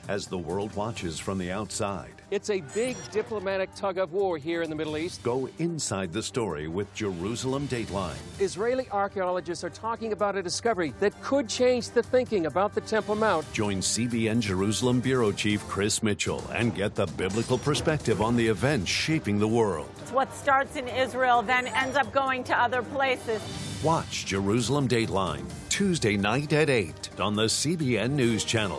as the world watches from the outside. It's a big diplomatic tug of war here in the Middle East. Go inside the story with Jerusalem Dateline. Israeli archaeologists are talking about a discovery that could change the thinking about the Temple Mount. Join CBN Jerusalem Bureau Chief Chris Mitchell and get the biblical perspective on the events shaping the world. What starts in Israel then ends up going to other places. Watch Jerusalem Dateline Tuesday night at 8 on the CBN News Channel.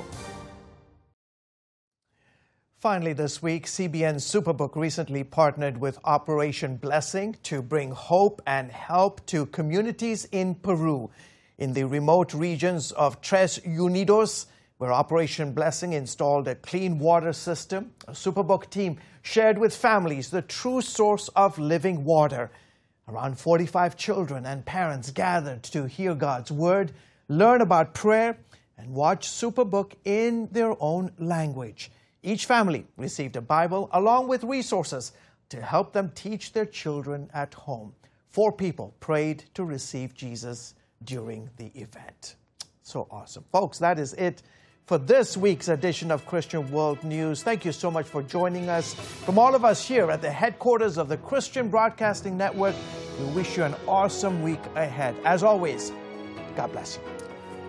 Finally this week, CBN Superbook recently partnered with Operation Blessing to bring hope and help to communities in Peru, in the remote regions of Tres Unidos, where Operation Blessing installed a clean water system. A Superbook team shared with families the true source of living water. Around 45 children and parents gathered to hear God's word, learn about prayer, and watch Superbook in their own language. Each family received a Bible along with resources to help them teach their children at home. 4 people prayed to receive Jesus during the event. So awesome. Folks, that is it for this week's edition of Christian World News. Thank you so much for joining us. From all of us here at the headquarters of the Christian Broadcasting Network, we wish you an awesome week ahead. As always, God bless you.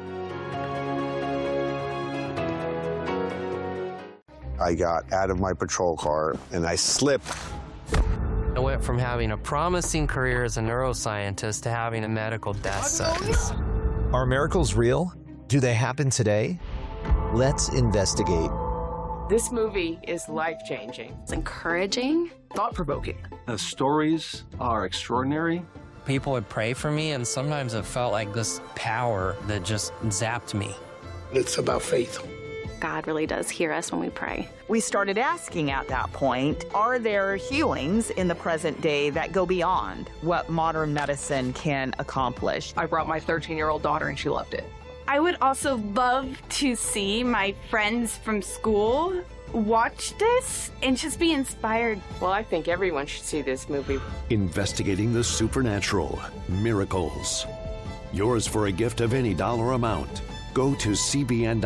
I got out of my patrol car and I slipped. I went from having a promising career as a neuroscientist to having a medical death sentence. Are miracles real? Do they happen today? Let's investigate. This movie is life-changing. It's encouraging. Thought-provoking. The stories are extraordinary. People would pray for me, and sometimes it felt like this power that just zapped me. It's about faith. God really does hear us when we pray. We started asking at that point, are there healings in the present day that go beyond what modern medicine can accomplish? I brought my 13-year-old daughter and she loved it. I would also love to see my friends from school watch this and just be inspired. Well, I think everyone should see this movie. Investigating the supernatural, miracles. Yours for a gift of any dollar amount. Go to CBN.com.